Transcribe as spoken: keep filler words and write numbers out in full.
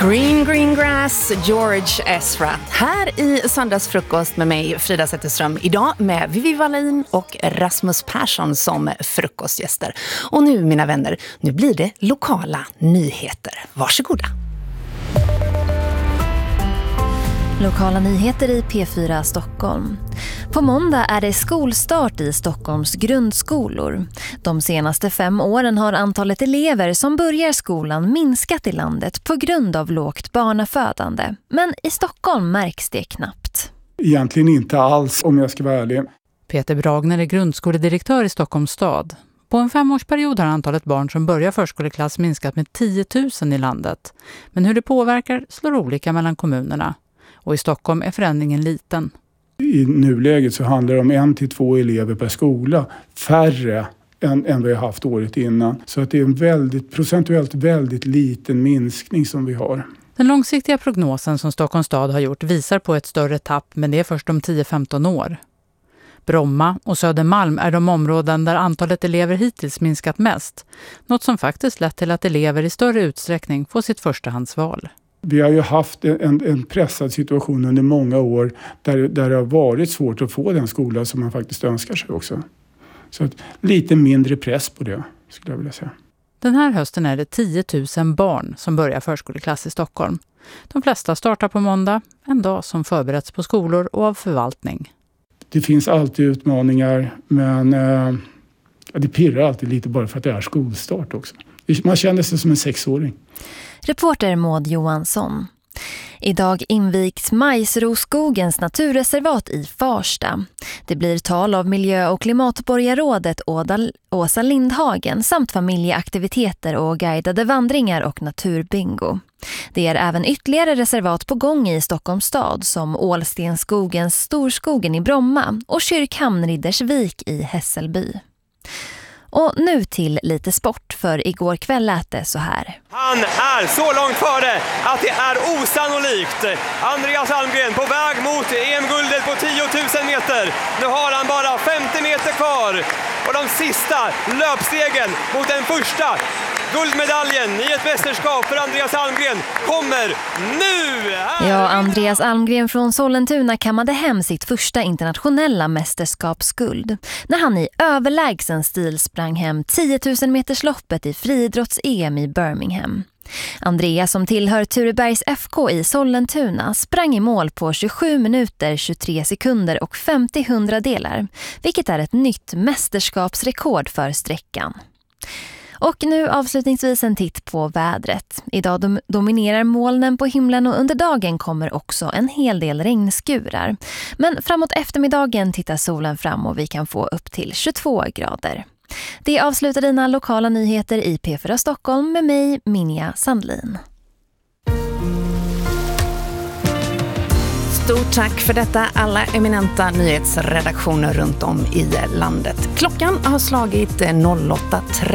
Green Green Grass, George Ezra. Här i Söndagsfrukost med mig, Frida Zetterström. Idag med Vivi Wallin och Rasmus Persson som frukostgäster. Och nu, mina vänner, nu blir det lokala nyheter. Varsågoda. Lokala nyheter i P fyra Stockholm. På måndag är det skolstart i Stockholms grundskolor. De senaste fem åren har antalet elever som börjar skolan minskat i landet på grund av lågt barnafödande. Men i Stockholm märks det knappt. Egentligen inte alls, om jag ska vara ärlig. Peter Bragner är grundskoledirektör i Stockholms stad. På en femårsperiod har antalet barn som börjar förskoleklass minskat med tio tusen i landet. Men hur det påverkar slår olika mellan kommunerna. Och i Stockholm är förändringen liten. I nuläget så handlar det om en till två elever per skola. Färre än, än vi har haft året innan. Så att det är en väldigt, procentuellt väldigt liten minskning som vi har. Den långsiktiga prognosen som Stockholms stad har gjort visar på ett större tapp, men det är först om tio till femton år. Bromma och Södermalm är de områden där antalet elever hittills minskat mest. Något som faktiskt lett till att elever i större utsträckning får sitt förstahandsval. Vi har ju haft en, en pressad situation under många år där, där det har varit svårt att få den skola som man faktiskt önskar sig också. Så att lite mindre press på det, skulle jag vilja säga. Den här hösten är det tio tusen barn som börjar förskoleklass i Stockholm. De flesta startar på måndag, en dag som förberetts på skolor och av förvaltning. Det finns alltid utmaningar, men eh, det pirrar alltid lite bara för att det är skolstart också. Man känner sig som en sexåring. Reporter Maud Johansson. Idag invigs Majsroskogens naturreservat i Farsta. Det blir tal av miljö- och klimatborgarrådet Åsa Lindhagen samt familjeaktiviteter och guidade vandringar och naturbingo. Det är även ytterligare reservat på gång i Stockholms stad som Ålstenskogens Storskogen i Bromma och Kyrkhamn Riddersvik i Hässelby. Och nu till lite sport, för igår kväll lät det så här. Han är så långt före att det är osannolikt. Andreas Almgren på väg mot E M-guldet på tio tusen meter. Nu har han bara femtio meter kvar. Och de sista löpstegen mot den första guldmedaljen i ett mästerskap för Andreas Almgren kommer nu! Ja, Andreas Almgren från Sollentuna kammade hem sitt första internationella mästerskapsguld när han i överlägsen stil sprang hem tio tusen meters loppet i friidrotts-E M i Birmingham. Andreas, som tillhör Turebergs F K i Sollentuna, sprang i mål på tjugosju minuter, tjugotre sekunder och femtio hundradelar, vilket är ett nytt mästerskapsrekord för sträckan. Och nu avslutningsvis en titt på vädret. Idag dom- dominerar molnen på himlen och under dagen kommer också en hel del regnskurar. Men framåt eftermiddagen tittar solen fram och vi kan få upp till tjugotvå grader. Det avslutar dina lokala nyheter i P fyra Stockholm med mig, Minja Sandlin. Stort tack för detta, alla eminenta nyhetsredaktioner runt om i landet. Klockan har slagit noll åtta tre.